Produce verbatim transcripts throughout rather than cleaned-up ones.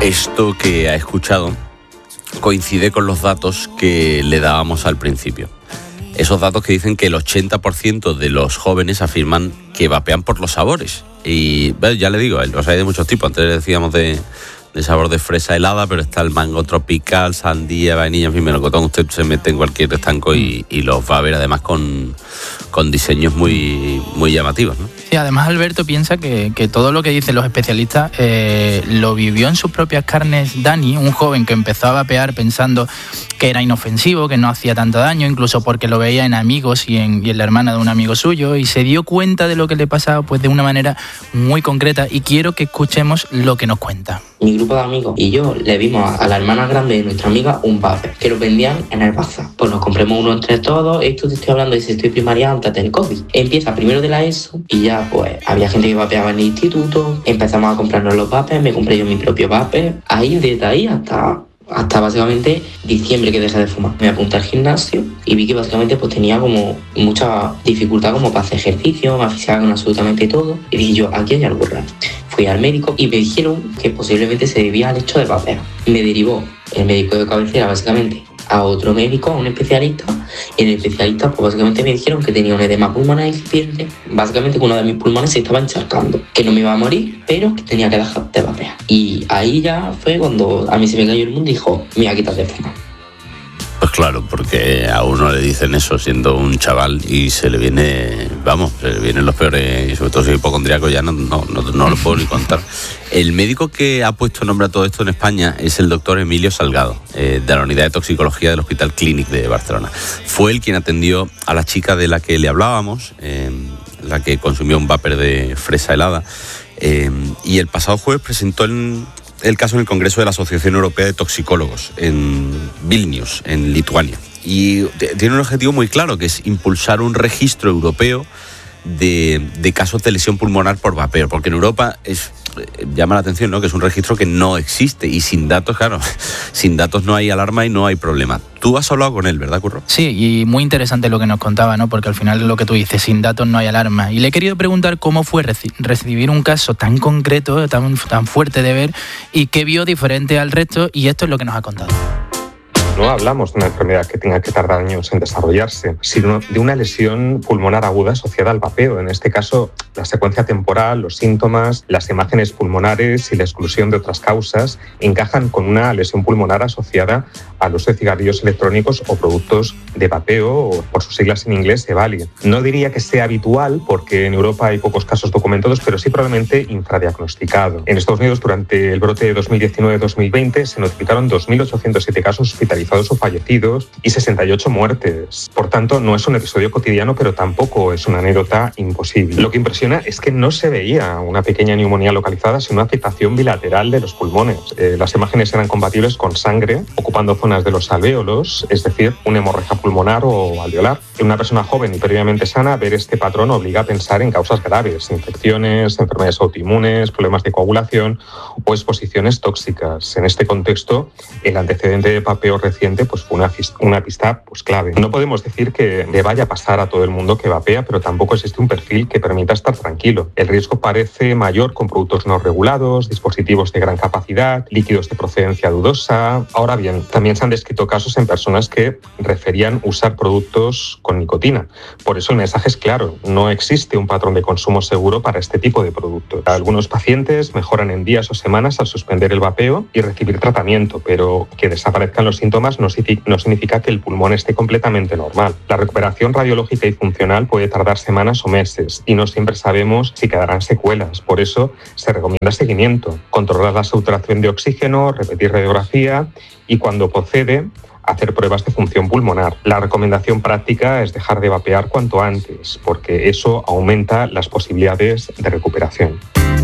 Esto que ha escuchado coincide con los datos que le dábamos al principio. Esos datos que dicen que el ochenta por ciento de los jóvenes afirman que vapean por los sabores. Y bueno, ya le digo, los hay de muchos tipos. Antes decíamos de, de sabor de fresa helada, pero está el mango tropical, sandía, vainilla, en fin, melocotón. Usted se mete en cualquier estanco y, y los va a ver además con, con diseños muy, muy llamativos, ¿no? Sí, además Alberto piensa que, que todo lo que dicen los especialistas eh, lo vivió en sus propias carnes Dani, un joven que empezó a vapear pensando que era inofensivo, que no hacía tanto daño, incluso porque lo veía en amigos y en, y en la hermana de un amigo suyo, y se dio cuenta de lo que le pasaba pues de una manera muy concreta, y quiero que escuchemos lo que nos cuenta. Mi grupo de amigos y yo le vimos a la hermana grande de nuestra amiga un vape que lo vendían en el bazar. Pues nos compramos uno entre todos. Esto te estoy hablando de sexto y primaria antes del COVID. Empieza primero de la ESO y ya pues había gente que vapeaba en el instituto. Empezamos a comprarnos los vapes, me compré yo mi propio vape. Ahí desde ahí hasta... hasta básicamente diciembre que dejé de fumar. Me apunté al gimnasio y vi que básicamente pues tenía como mucha dificultad como para hacer ejercicio, me asfixiaba con absolutamente todo. Y dije yo, aquí hay algo raro. Fui al médico y me dijeron que posiblemente se debía al hecho de vapear. Me derivó el médico de cabecera básicamente a otro médico, a un especialista, y el especialista pues básicamente me dijeron que tenía un edema pulmonar incipiente, básicamente que uno de mis pulmones se estaba encharcando, que no me iba a morir, pero que tenía que dejar de vapear. Y ahí ya fue cuando a mí se me cayó el mundo y dijo, mira, quítate de fumar. Pues claro, porque a uno le dicen eso siendo un chaval y se le viene, vamos, se le vienen los peores, y sobre todo si es hipocondríaco ya no, no, no, no lo puedo ni contar. El médico que ha puesto nombre a todo esto en España es el doctor Emilio Salgado, eh, de la Unidad de Toxicología del Hospital Clínic de Barcelona. Fue él quien atendió a la chica de la que le hablábamos, eh, la que consumió un vapor de fresa helada, eh, y el pasado jueves presentó el... el caso en el Congreso de la Asociación Europea de Toxicólogos en Vilnius, en Lituania. Y tiene un objetivo muy claro, que es impulsar un registro europeo de, de casos de lesión pulmonar por vapeo, porque en Europa es, llama la atención, ¿no?, que es un registro que no existe, y sin datos, claro, sin datos no hay alarma y no hay problema. Tú has hablado con él, ¿verdad, Curro? Sí, y muy interesante lo que nos contaba, ¿no? Porque al final lo que tú dices, sin datos no hay alarma. Y le he querido preguntar cómo fue reci- recibir un caso tan concreto, tan, tan fuerte de ver, y qué vio diferente al resto, y esto es lo que nos ha contado. No hablamos de una enfermedad que tenga que tardar años en desarrollarse, sino de una lesión pulmonar aguda asociada al vapeo. En este caso, la secuencia temporal, los síntomas, las imágenes pulmonares y la exclusión de otras causas encajan con una lesión pulmonar asociada al uso de cigarrillos electrónicos o productos de vapeo, o por sus siglas en inglés, EVALI. No diría que sea habitual, porque en Europa hay pocos casos documentados, pero sí probablemente infradiagnosticado. En Estados Unidos, durante el brote de dos mil diecinueve dos mil veinte, se notificaron dos mil ochocientos siete casos hospitalizados o fallecidos y sesenta y ocho muertes. Por tanto, no es un episodio cotidiano, pero tampoco es una anécdota imposible. Lo que impresiona es que no se veía una pequeña neumonía localizada, sino una afectación bilateral de los pulmones. Eh, las imágenes eran compatibles con sangre ocupando zonas de los alvéolos, es decir, una hemorragia pulmonar o alveolar. En una persona joven y previamente sana, ver este patrón obliga a pensar en causas graves, infecciones, enfermedades autoinmunes, problemas de coagulación o exposiciones tóxicas. En este contexto, el antecedente de vapeo reciente pues fue una, una pista pues clave. No podemos decir que le vaya a pasar a todo el mundo que vapea, pero tampoco existe un perfil que permita estar tranquilo. El riesgo parece mayor con productos no regulados, dispositivos de gran capacidad, líquidos de procedencia dudosa. Ahora bien, también se han descrito casos en personas que referían usar productos con nicotina. Por eso el mensaje es claro, no existe un patrón de consumo seguro para este tipo de productos. Algunos pacientes mejoran en días o semanas al suspender el vapeo y recibir tratamiento, pero que desaparezcan los síntomas no significa que el pulmón esté completamente normal. La recuperación radiológica y funcional puede tardar semanas o meses y no siempre sabemos si quedarán secuelas. Por eso se recomienda seguimiento, controlar la saturación de oxígeno, repetir radiografía y, cuando procede, hacer pruebas de función pulmonar. La recomendación práctica es dejar de vapear cuanto antes, porque eso aumenta las posibilidades de recuperación.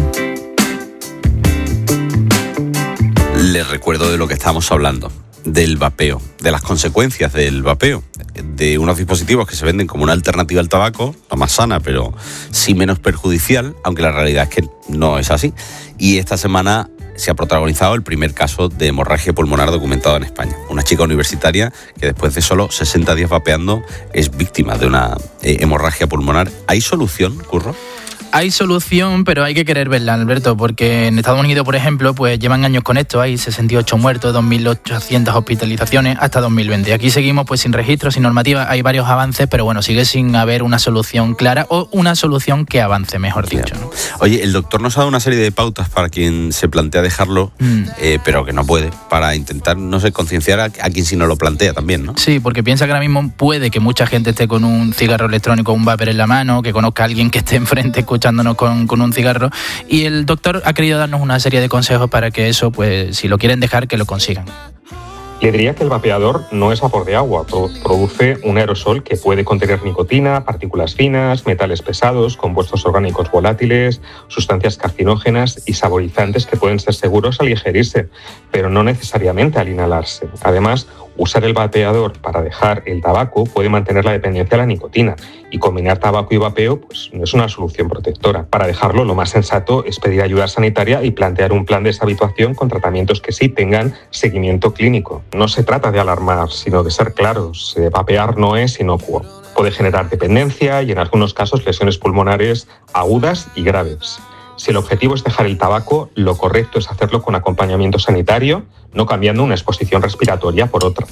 Les recuerdo de lo que estamos hablando, del vapeo, de las consecuencias del vapeo, de unos dispositivos que se venden como una alternativa al tabaco, no más sana, pero sí menos perjudicial, aunque la realidad es que no es así. Y esta semana se ha protagonizado el primer caso de hemorragia pulmonar documentado en España. Una chica universitaria que después de solo sesenta días vapeando es víctima de una eh, hemorragia pulmonar. ¿Hay solución, Curro? Hay solución, pero hay que querer verla, Alberto, porque en Estados Unidos, por ejemplo, pues llevan años con esto, hay sesenta y ocho muertos, dos mil ochocientas hospitalizaciones hasta dos mil veinte. Aquí seguimos pues sin registros, sin normativa, hay varios avances, pero bueno, sigue sin haber una solución clara o una solución que avance, mejor dicho, ¿no? Oye, el doctor nos ha dado una serie de pautas para quien se plantea dejarlo, mm. eh, pero que no puede, para intentar, no sé, concienciar a, a quien sí no lo plantea también, ¿no? Sí, porque piensa que ahora mismo puede que mucha gente esté con un cigarro electrónico, un vapor en la mano, que conozca a alguien que esté enfrente escuchándonos con, con un cigarro, y el doctor ha querido darnos una serie de consejos para que eso, pues, si lo quieren dejar, que lo consigan. Le diría que el vapeador no es vapor de agua, produce un aerosol que puede contener nicotina, partículas finas, metales pesados, compuestos orgánicos volátiles, sustancias carcinógenas y saborizantes que pueden ser seguros al ingerirse, pero no necesariamente al inhalarse. Además, usar el vapeador para dejar el tabaco puede mantener la dependencia a la nicotina, y combinar tabaco y vapeo pues, no es una solución protectora. Para dejarlo, lo más sensato es pedir ayuda sanitaria y plantear un plan de deshabituación con tratamientos que sí tengan seguimiento clínico. No se trata de alarmar, sino de ser claros. Vapear no es inocuo. Puede generar dependencia y en algunos casos lesiones pulmonares agudas y graves. Si el objetivo es dejar el tabaco, lo correcto es hacerlo con acompañamiento sanitario, no cambiando una exposición respiratoria por otra.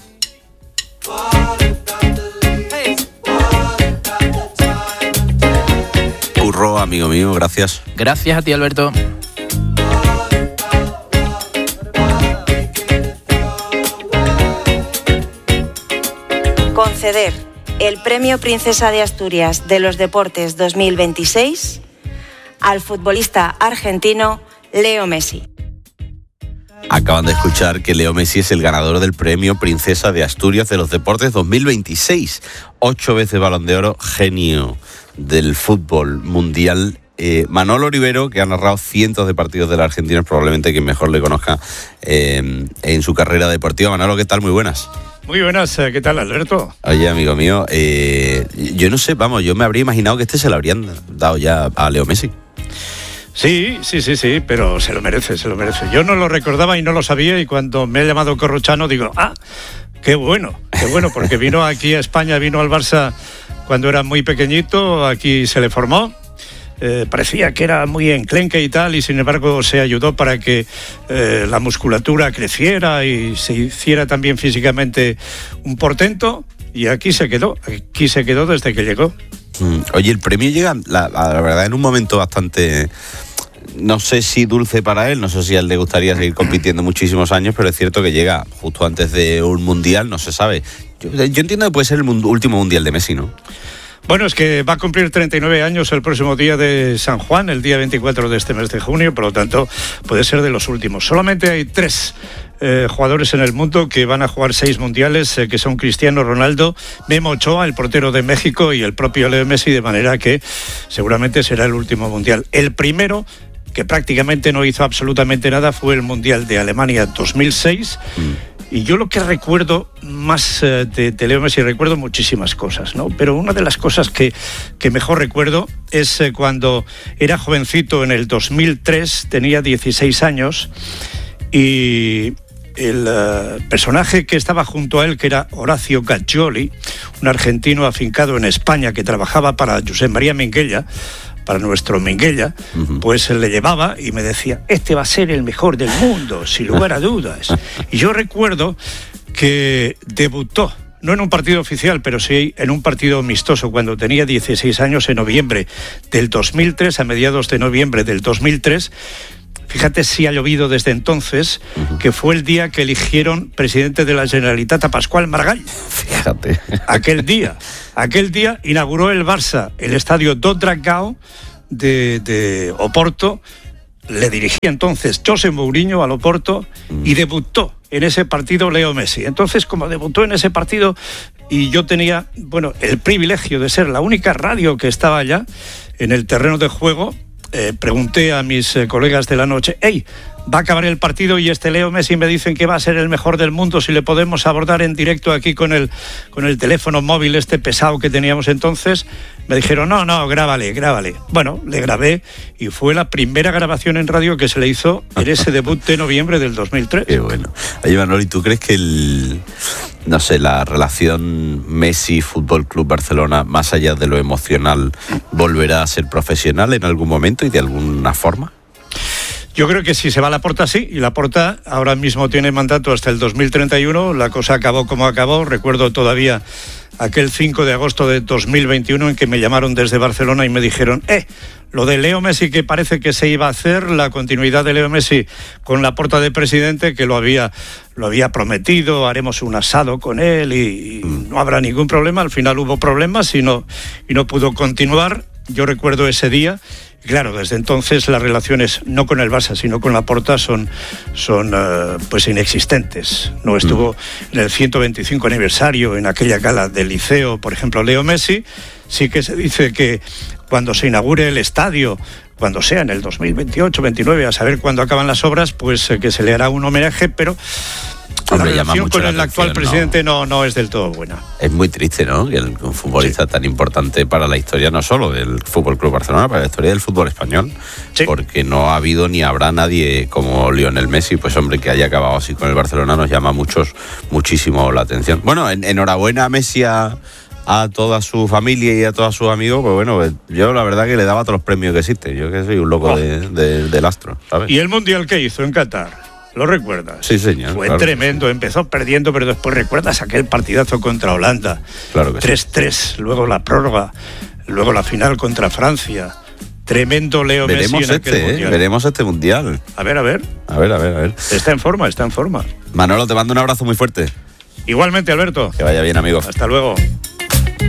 Curro, amigo mío, gracias. Gracias a ti, Alberto. Conceder el Premio Princesa de Asturias de los Deportes dos mil veintiséis al futbolista argentino Leo Messi. Acaban de escuchar que Leo Messi es el ganador del Premio Princesa de Asturias de los Deportes dos mil veintiséis. Ocho veces Balón de Oro, genio del fútbol mundial. Eh, Manolo Olivero, que ha narrado cientos de partidos de la Argentina, es probablemente quien mejor le conozca eh, en su carrera deportiva. Manolo, ¿qué tal? Muy buenas. Muy buenas, ¿qué tal, Alberto? Oye, amigo mío, eh, yo no sé, vamos, yo me habría imaginado que este se lo habrían dado ya a Leo Messi. Sí, sí, sí, sí, pero se lo merece, se lo merece. Yo no lo recordaba y no lo sabía, y cuando me ha llamado Corrochano digo, ah, qué bueno, qué bueno, porque vino aquí a España, vino al Barça cuando era muy pequeñito, aquí se le formó. Eh, parecía que era muy enclenque y tal, y sin embargo se ayudó para que eh, la musculatura creciera y se hiciera también físicamente un portento, y aquí se quedó, aquí se quedó desde que llegó. Mm, oye, el premio llega, la, la verdad, en un momento bastante, no sé si dulce para él, no sé si a él le gustaría seguir compitiendo muchísimos años, pero es cierto que llega justo antes de un mundial, no se sabe. Yo, yo entiendo que puede ser el mund- último mundial de Messi, ¿no? Bueno, es que va a cumplir treinta y nueve años el próximo día de San Juan, el día veinticuatro de este mes de junio, por lo tanto puede ser de los últimos. Solamente hay tres eh, jugadores en el mundo que van a jugar seis mundiales, eh, que son Cristiano Ronaldo, Memo Ochoa, el portero de México, y el propio Leo Messi, de manera que seguramente será el último mundial. El primero, que prácticamente no hizo absolutamente nada, fue el Mundial de Alemania dos mil seis. Mm. Y yo lo que recuerdo más eh, de, de Leo Messi, recuerdo muchísimas cosas, ¿no? Pero una de las cosas que, que mejor recuerdo es eh, cuando era jovencito, en el dos mil tres, tenía dieciséis años, y el uh, personaje que estaba junto a él, que era Horacio Gaggioli, un argentino afincado en España que trabajaba para Josep María Minguella, para nuestro Minguella, uh-huh. pues le llevaba y me decía, este va a ser el mejor del mundo, sin lugar a dudas. Y yo recuerdo que debutó, no en un partido oficial, pero sí en un partido amistoso, cuando tenía dieciséis años, en noviembre del dos mil tres, a mediados de noviembre del dos mil tres. Fíjate si ha llovido desde entonces, uh-huh. que fue el día que eligieron presidente de la Generalitat a Pascual Maragall. Fíjate. Aquel día, aquel día inauguró el Barça el estadio do Dragão de, de Oporto. Le dirigía entonces José Mourinho al Oporto, uh-huh. y debutó en ese partido Leo Messi. Entonces, como debutó en ese partido, y yo tenía, bueno, el privilegio de ser la única radio que estaba allá en el terreno de juego, Eh, pregunté a mis eh, colegas de la noche, hey, va a acabar el partido y este Leo Messi me dicen que va a ser el mejor del mundo, si le podemos abordar en directo aquí con el, con el teléfono móvil este pesado que teníamos entonces. Me dijeron, no, no, grábale, grábale. Bueno, le grabé, y fue la primera grabación en radio que se le hizo en ese debut de noviembre del dos mil tres. Qué bueno. Oye, Manoli, ¿tú crees que el, no sé, la relación Messi-Fútbol Club Barcelona, más allá de lo emocional, volverá a ser profesional en algún momento y de alguna forma? Yo creo que si se va a Laporta, sí, y Laporta ahora mismo tiene mandato hasta el dos mil treinta y uno, la cosa acabó como acabó. Recuerdo todavía aquel cinco de agosto de dos mil veintiuno en que me llamaron desde Barcelona y me dijeron, eh, lo de Leo Messi, que parece que se iba a hacer, la continuidad de Leo Messi con Laporta de presidente, que lo había, lo había prometido, haremos un asado con él y, y no habrá ningún problema. Al final hubo problemas y no, y no pudo continuar. Yo recuerdo ese día. Claro, desde entonces las relaciones, no con el Barça, sino con Laporta, son, son uh, pues inexistentes. No estuvo mm. en el ciento veinticinco aniversario, en aquella gala del Liceo, por ejemplo, Leo Messi. Sí que se dice que cuando se inaugure el estadio, cuando sea en el dos mil veintiocho, veintinueve, a saber cuándo acaban las obras, pues eh, que se le hará un homenaje, pero Hombre, la relación con el actual presidente no, no es del todo buena. Es muy triste, ¿no? Que el, un futbolista sí. tan importante para la historia, no solo del F C Barcelona, para la historia del fútbol español, sí. porque no ha habido ni habrá nadie como Lionel Messi, pues hombre, que haya acabado así con el Barcelona nos llama muchos, muchísimo la atención. Bueno, en, enhorabuena a Messi, a, a toda su familia y a todos sus amigos, pues bueno, yo la verdad que le daba todos los premios que existen. Yo que soy un loco oh. de, de, del astro, ¿sabes? ¿Y el Mundial que hizo en Qatar? ¿Lo recuerdas? Sí, señor. Fue claro tremendo, sí. empezó perdiendo, pero después recuerdas aquel partidazo contra Holanda. Claro que tres tres, sí. Luego la prórroga, luego la final contra Francia. Tremendo Leo veremos Messi en este, aquel eh, mundial. Veremos este mundial. A ver, a ver. A ver, a ver, a ver. Está en forma, está en forma. Manolo, te mando un abrazo muy fuerte. Igualmente, Alberto. Que vaya bien, amigo. Hasta luego.